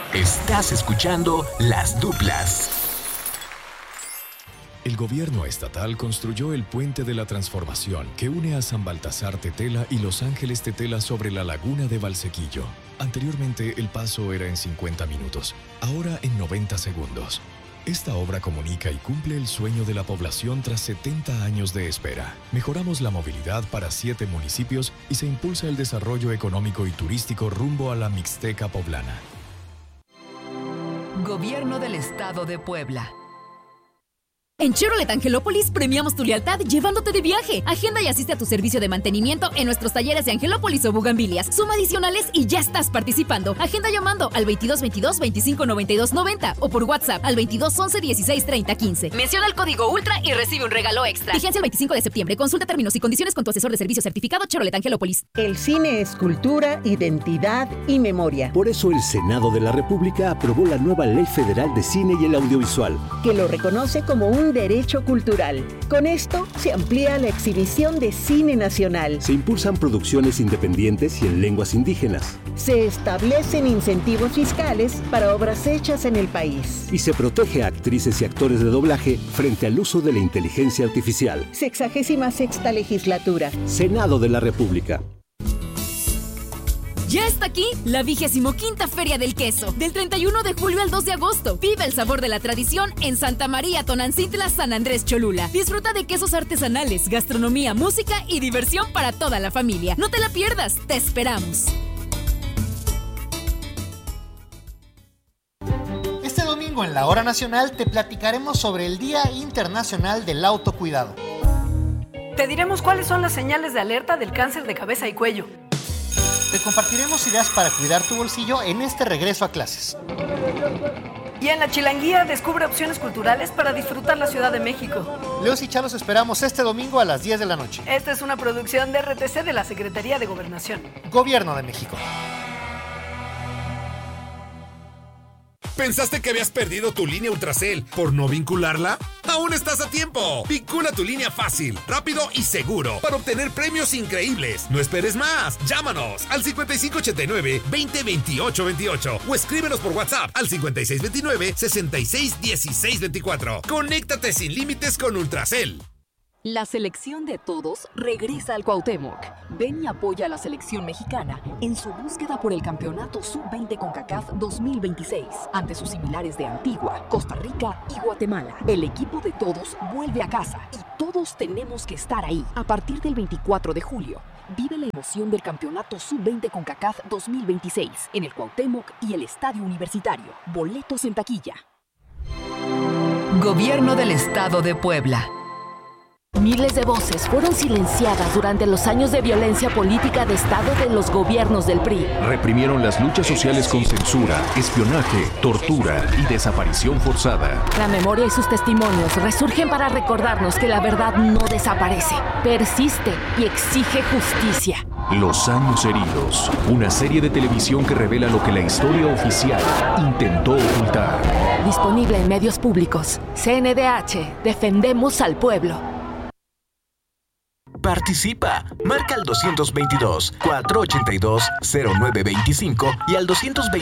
Estás escuchando Las Duplas. El gobierno estatal construyó el Puente de la Transformación que une a San Baltasar Tetela y Los Ángeles Tetela sobre la laguna de Valsequillo. Anteriormente el paso era en 50 minutos, ahora en 90 segundos. Esta obra comunica y cumple el sueño de la población tras 70 años de espera. Mejoramos la movilidad para 7 municipios y se impulsa el desarrollo económico y turístico rumbo a la Mixteca poblana. Gobierno del Estado de Puebla. En Chevrolet Angelópolis premiamos tu lealtad llevándote de viaje. Agenda y asiste a tu servicio de mantenimiento en nuestros talleres de Angelópolis o Bugambilias. Suma adicionales y ya estás participando. Agenda llamando al 2222 25 92 90 o por WhatsApp al 2211 16 30 15. Menciona el código ULTRA y recibe un regalo extra. Vigencia el 25 de septiembre. Consulta términos y condiciones con tu asesor de servicio certificado Chevrolet Angelópolis. El cine es cultura, identidad y memoria. Por eso el Senado de la República aprobó la nueva Ley Federal de Cine y el Audiovisual, que lo reconoce como un derecho cultural. Con esto se amplía la exhibición de cine nacional. Se impulsan producciones independientes y en lenguas indígenas. Se establecen incentivos fiscales para obras hechas en el país. Y se protege a actrices y actores de doblaje frente al uso de la inteligencia artificial. 66ª legislatura. Senado de la República. Ya está aquí la 25ª Feria del Queso, del 31 de julio al 2 de agosto. Vive el sabor de la tradición en Santa María Tonancintla, San Andrés Cholula. Disfruta de quesos artesanales, gastronomía, música y diversión para toda la familia. No te la pierdas, te esperamos. Este domingo en la Hora Nacional te platicaremos sobre el Día Internacional del Autocuidado. Te diremos cuáles son las señales de alerta del cáncer de cabeza y cuello. Te compartiremos ideas para cuidar tu bolsillo en este regreso a clases. Y en la Chilanguía descubre opciones culturales para disfrutar la Ciudad de México. Leos y Chalos esperamos este domingo a las 10 de la noche. Esta es una producción de RTC de la Secretaría de Gobernación. Gobierno de México. ¿Pensaste que habías perdido tu línea Ultracel por no vincularla? ¡Aún estás a tiempo! Vincula tu línea fácil, rápido y seguro para obtener premios increíbles. No esperes más. Llámanos al 5589-202828 o escríbenos por WhatsApp al 5629-661624. Conéctate sin límites con Ultracel. La selección de todos regresa al Cuauhtémoc. Ven y apoya a la selección mexicana en su búsqueda por el campeonato Sub-20 CONCACAF 2026 ante sus similares de Antigua, Costa Rica y Guatemala. El equipo de todos vuelve a casa y todos tenemos que estar ahí. A partir del 24 de julio, vive la emoción del campeonato Sub-20 CONCACAF 2026 en el Cuauhtémoc y el Estadio Universitario. Boletos en taquilla. Gobierno del Estado de Puebla. Miles de voces fueron silenciadas durante los años de violencia política de Estado de los gobiernos del PRI. Reprimieron las luchas sociales con censura, espionaje, tortura y desaparición forzada. La memoria y sus testimonios resurgen para recordarnos que la verdad no desaparece, persiste y exige justicia. Los años heridos, una serie de televisión que revela lo que la historia oficial intentó ocultar. Disponible en medios públicos. CNDH, defendemos al pueblo. Participa. Marca al 222-482-0925 y al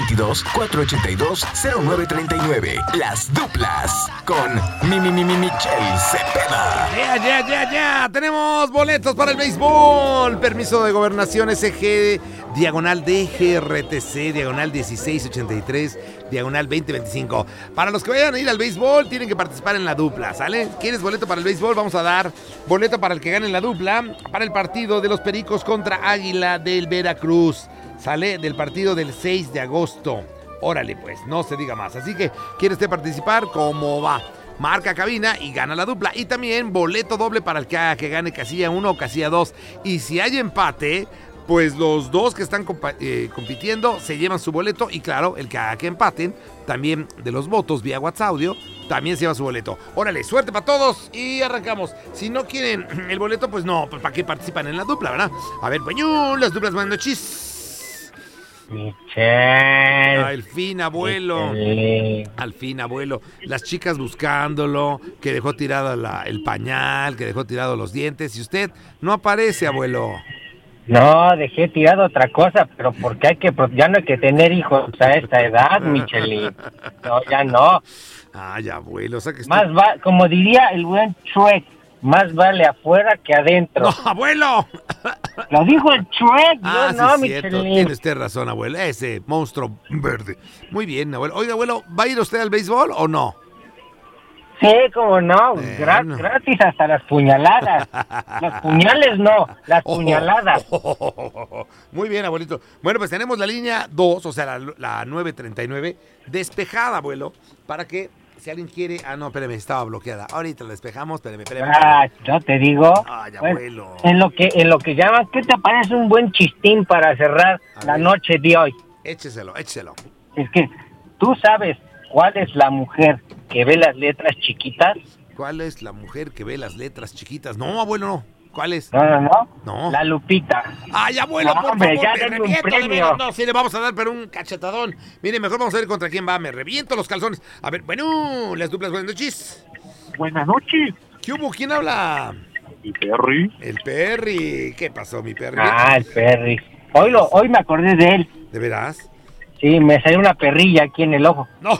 222-482-0939. Las Duplas con Michelle Cepeda. Ya. Tenemos boletos para el béisbol. Permiso de Gobernación SG, diagonal DGRTC, diagonal 1683, diagonal 2025. Para los que vayan a ir al béisbol, tienen que participar en la dupla, ¿sale? ¿Quieres boleto para el béisbol? Vamos a dar boleto para el que gane en la dupla para el partido de los Pericos contra Águila del Veracruz. Sale del partido del 6 de agosto. Órale, pues, no se diga más. Así que, ¿quieres usted participar? ¿Cómo va? Marca cabina y gana la dupla. Y también boleto doble para el que gane casilla 1 o casilla 2. Y si hay empate, pues los dos que están compitiendo se llevan su boleto. Y claro, el que empaten, también de los votos vía WhatsApp Audio, también se lleva su boleto. Órale, suerte para todos y arrancamos. Si no quieren el boleto, pues no, pues para qué participan en la dupla, ¿verdad? A ver, las duplas mandando chis. Michelle. Al fin, abuelo. Michelle. Al fin, abuelo. Las chicas buscándolo, que dejó tirado el pañal, que dejó tirado los dientes. Y usted no aparece, abuelo. No, dejé tirado otra cosa, pero porque ya no hay que tener hijos a esta edad, Michelin. No, ya no. Ay, abuelo, o sea que como diría el buen Shrek, más vale afuera que adentro. ¡No, abuelo! Lo dijo el Shrek, no, no, cierto. Michelin. Tiene usted razón, abuelo, ese monstruo verde. Muy bien, abuelo. Oiga, abuelo, ¿va a ir usted al béisbol o no? Sí, como no, gratis hasta las puñaladas. Las puñales no, las puñaladas. Muy bien, abuelito. Bueno, pues tenemos la línea 2, o sea, la 939, despejada, abuelo, para que si alguien quiere... Ah, no, espérame, estaba bloqueada. Ahorita la despejamos, espérame. Yo te digo. Ay, abuelo. En lo que llaman, ¿qué te parece un buen chistín para cerrar la noche de hoy? Écheselo. Es que, ¿tú sabes cuál es la mujer que ve las letras chiquitas? ¿Cuál es la mujer que ve las letras chiquitas? No, abuelo, no. ¿Cuál es? No. La Lupita. Ay, abuelo, por hombre, favor, ya me denme un reviento. premio. No, sí, le vamos a dar pero un cachetadón. Mire, mejor vamos a ver contra quién va. Me reviento los calzones. A ver, bueno, las duplas, buenas noches. Buenas noches. ¿Qué hubo? ¿Quién habla? El Perry. El Perry. ¿Qué pasó, mi Perry? El Perry. Hoy me acordé de él. ¿De veras? Sí, me salió una perrilla aquí en el ojo. No.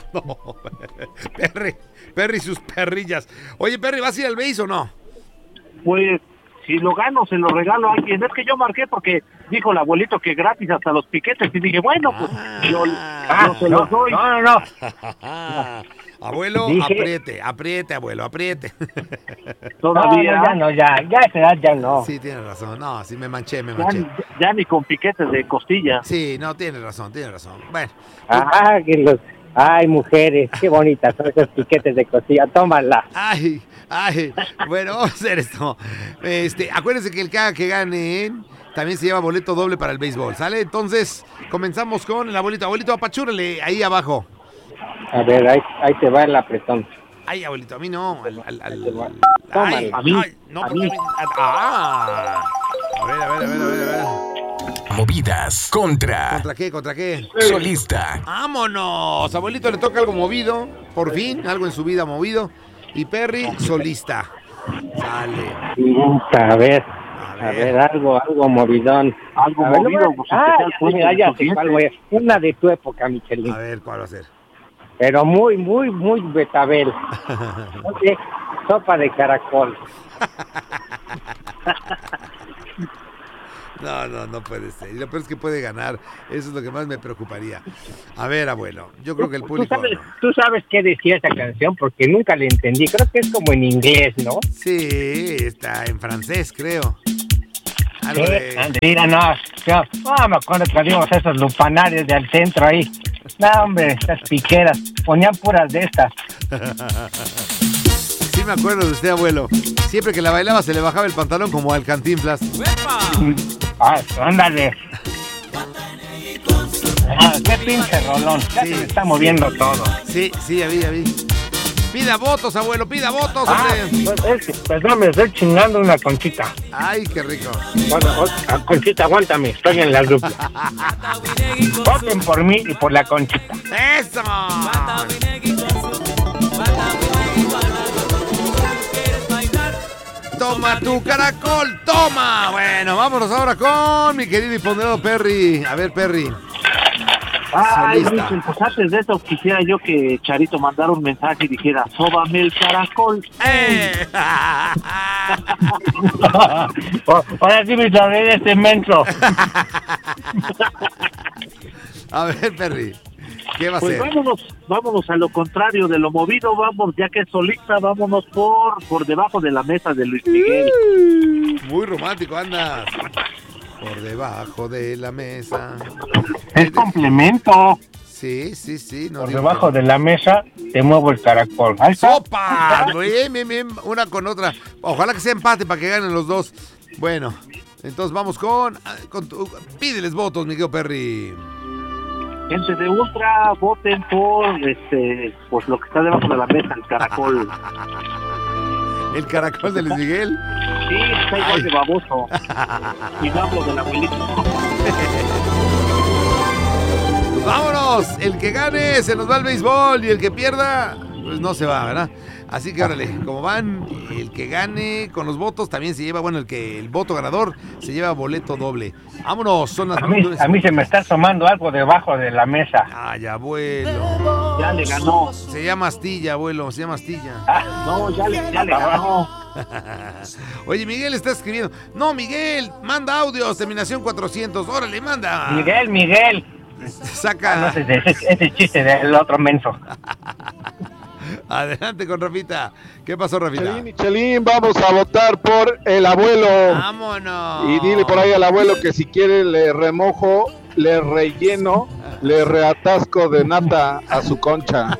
Perry, sus perrillas. Oye, Perry, ¿vas a ir al béis o no? Pues, si lo gano, se lo regalo a alguien. Es que yo marqué porque dijo el abuelito que gratis hasta los piquetes. Y dije, bueno, pues, yo se los doy. No. Abuelo, dije... apriete, abuelo, apriete. Todavía. Ya esa edad ya no. Sí, tienes razón. No, sí me manché. Ya ni con piquetes de costilla. Sí, no, tienes razón. Bueno. Ay, mujeres, qué bonitas son esos piquetes de costilla, tómala. Ay, bueno, vamos a hacer esto. Acuérdense que el que gane también se lleva boleto doble para el béisbol, ¿sale? Entonces, comenzamos con el abuelito. Abuelito, apachúrale ahí abajo. A ver, ahí te va el apretón. Ay, abuelito, a mí no. Tómala. A mí. No, a mí. A ver. Movidas contra... ¿Contra qué? Solista. ¡Vámonos! Abuelito le toca algo movido, por fin, algo en su vida movido. Y Perry, solista. Sale. A ver, algo movidón. Algo movido. Ya sé cuál voy a... Una de tu época, Michelin. A ver, ¿cuál va a ser? Pero muy betabel. Oye, sopa de caracol. No puede ser. Y lo peor es que puede ganar. Eso es lo que más me preocuparía. A ver, abuelo, yo creo que el público... ¿Tú sabes qué decía esa canción? Porque nunca la entendí. Creo que es como en inglés, ¿no? Sí, está en francés, creo. Algo Mira, no, me acuerdo que habíamos esos lupanarios del centro ahí. No, hombre, estas piqueras. Ponían puras de estas. Sí me acuerdo de usted, abuelo. Siempre que la bailaba se le bajaba el pantalón como al Cantinflas. Ándale. Qué pinche rolón. Ya se me está moviendo todo. Sí, ya vi. Pida votos, abuelo, pida votos, hombre. Pues no, me estoy chingando una conchita. Ay, qué rico. Bueno, conchita, aguántame, estoy en la dupla. Voten por mí y por la conchita. ¡Eso! Toma tu caracol, toma. Bueno, vámonos ahora con mi querido y ponderado Perry. A ver, Perry. Ay, Michel, pues antes de eso quisiera yo que Charito mandara un mensaje y dijera, sóbame el caracol. Ahora sí me sabré de este menso. A ver, Perry, ¿qué va a pues ser? Vámonos a lo contrario de lo movido, ya que es solista, vámonos por debajo de la mesa de Luis Miguel. Muy romántico andas. Por debajo de la mesa. Es complemento. Sí. Por debajo de la mesa te muevo el caracol. ¡Sopa! Bien, una con otra. Ojalá que sea empate para que ganen los dos. Bueno, entonces vamos con pídeles votos, Miguel Perry. Gente de Ultra, voten por pues lo que está debajo de la mesa, el caracol. ¿El caracol de Luis Miguel? Sí, está igual de baboso. Y no hablo del abuelito. Vámonos, el que gane se nos va al béisbol y el que pierda pues no se va, ¿verdad? Así que órale, como van, el que gane con los votos también se lleva, bueno, el voto ganador se lleva boleto doble. Vámonos, son las... A mí se me está asomando algo debajo de la mesa. Ay, abuelo. Ya le ganó. Se llama astilla, abuelo, se llama astilla. No, ya le ganó. Oye, Miguel está escribiendo. No, Miguel, manda audios, terminación 400. Órale, manda. Miguel. Saca. No, ese chiste del otro menso. Adelante con Rafita. ¿Qué pasó, Rafita? Michelín, vamos a votar por el abuelo. ¡Vámonos! Y dile por ahí al abuelo que si quiere le remojo, le relleno, le reatasco de nata a su concha.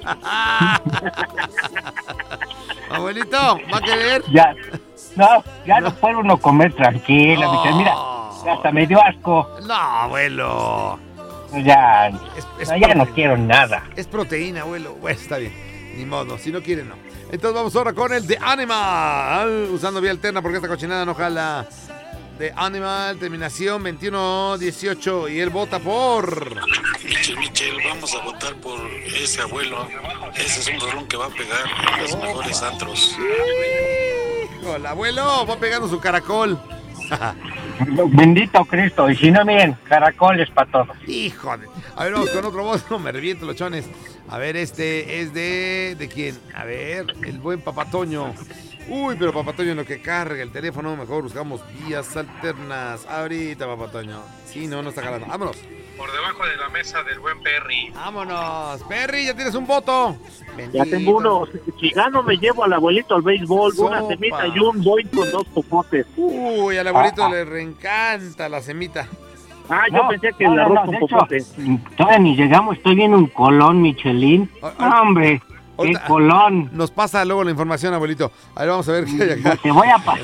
Abuelito, ¿va a querer? Ya no puede uno comer tranquila, Michel. Mira, hasta me dio asco. No, abuelo. Ya no quiero nada. Es proteína, abuelo. Bueno, está bien. Ni modo, si no quiere, no. Entonces vamos ahora con el de Animal. Usando vía alterna porque esta cochinada no jala. De Animal, terminación 21-18. Y él vota por... Michel, vamos a votar por ese abuelo. Ese es un rolón que va a pegar en los mejores antros. Hola, abuelo, va pegando su caracol. Bendito Cristo, y si no, miren, caracoles para todos. Híjole. A ver, vamos con otro voz. No me reviento los chones. A ver, este es ¿de quién? A ver, el buen Papatoño. Uy, pero Papatoño en lo que carga el teléfono, mejor buscamos vías alternas. Ahorita, Papatoño. Sí, no está jalando. Vámonos. Por debajo de la mesa del buen Perry. Vámonos. Perry, ya tienes un voto. Ya tengo uno. Si gano me llevo al abuelito al béisbol. Una semita y un boing con 2 popotes. Uy, al abuelito le reencanta la semita. Yo pensé que el arroz con popotes. Todavía ni llegamos, estoy viendo un colón, Michelín. Hombre, qué colón. Nos pasa luego la información, abuelito. A ver, vamos a ver qué hay acá. Te voy a pasar.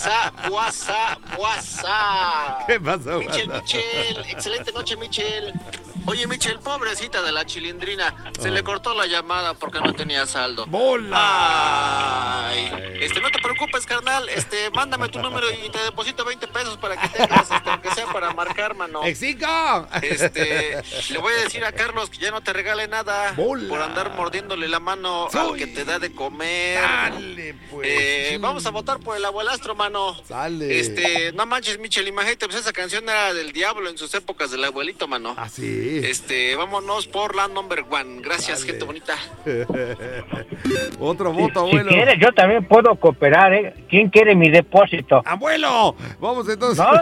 WhatsApp. ¿Qué pasó? Michel, excelente noche, Michel. Oye, Michel, pobrecita de la Chilindrina, se le cortó la llamada porque no tenía saldo. ¡Bola! Ay, no te preocupes, carnal, mándame tu número y te deposito 20 pesos para que tengas, aunque sea para marcar, mano. ¡Exico! Le voy a decir a Carlos que ya no te regale nada. ¡Bola! Por andar mordiéndole la mano al que te da de comer. Dale, pues. Vamos a votar por el abuelastro, mano. Dale. No manches, Michel, imagínate, pues esa canción era del diablo en sus épocas del abuelito, mano. ¿Ah, sí? Vámonos por la number one. Gracias, gente bonita. Otro voto, abuelo. Si quieres, yo también puedo cooperar, ¿eh? ¿Quién quiere mi depósito? ¡Abuelo! Vamos entonces. ¿No?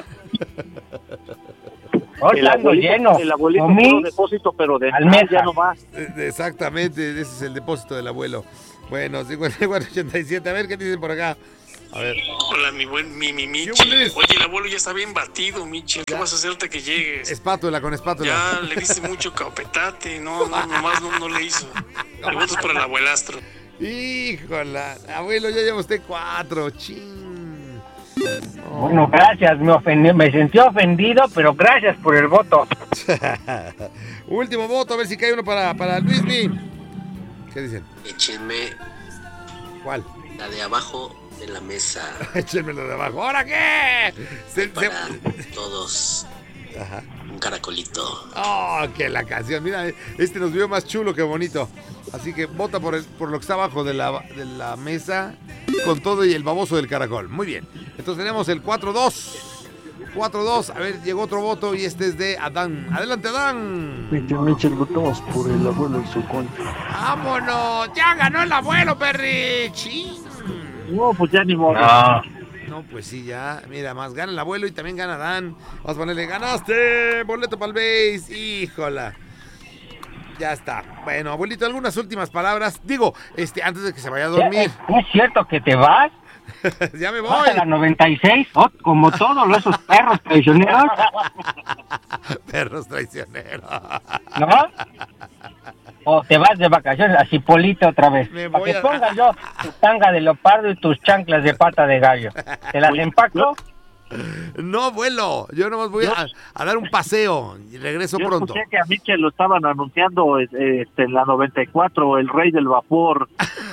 El abuelito tiene un depósito, pero de almeja ya no va. Exactamente, ese es el depósito del abuelo. Bueno, 5487, a ver qué dicen por acá. A ver. Hola, mi buen Michel. Oye, el abuelo ya está bien batido, Michel. ¿Qué vas a hacer hasta que llegues? Espátula, con espátula. Ya le diste mucho capetate. Nomás no le hizo. Le votas por el abuelastro. Híjola, abuelo, ya lleva usted 4. Chin. Bueno, gracias, me sentí ofendido, pero gracias por el voto. Último voto, a ver si cae uno para Luismi. ¿Qué dicen? Échenme. ¿Cuál? La de abajo de la mesa. Échenme la de abajo. ¿Ahora qué? Para todos. Ajá. Un caracolito. Oh, que la canción. Mira, nos vio más chulo que bonito. Así que vota por lo que está abajo de la mesa con todo y el baboso del caracol. Muy bien. Entonces tenemos el 4-2. 4-2. A ver, llegó otro voto y este es de Adán. Adelante, Adán. Michel, votamos por el abuelo y su concha. ¡Vámonos! ¡Ya ganó el abuelo, Perry! ¡Chin! No, pues ya ni modo. No, pues sí, ya. Mira, más gana el abuelo y también gana Dan. Vamos a ponerle, ganaste boleto para el base. Híjola. Ya está. Bueno, abuelito, algunas últimas palabras. Digo, antes de que se vaya a dormir. ¿Es cierto que te vas? Ya me voy. ¿Vas a la 96? Como todos esos perros traicioneros. Perros traicioneros. ¿No? O te vas de vacaciones a Cipolite otra vez. Para que ponga yo tu tanga de leopardo y tus chanclas de pata de gallo. ¿Te las empaco? No, abuelo. Yo nomás voy a dar un paseo y regreso pronto. Yo escuché que a Michel lo estaban anunciando en la 94, el rey del vapor.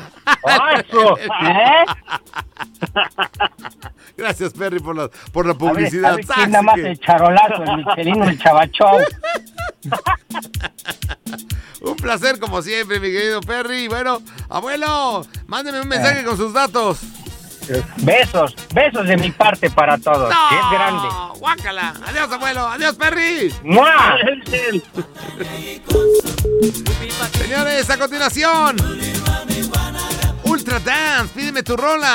Gracias, Perry, por la publicidad. A ver, ¿quién nada más el charolazo, el Michelino, el Chavachón? Un placer como siempre, mi querido Perry. Bueno, abuelo, mándeme un mensaje con sus datos. Besos de mi parte para todos. ¡No! Que es grande. ¡Guácala! Adiós, abuelo. Adiós, Perry. ¡Mua! Señores, a continuación, Ultra Dance, pídeme tu rola.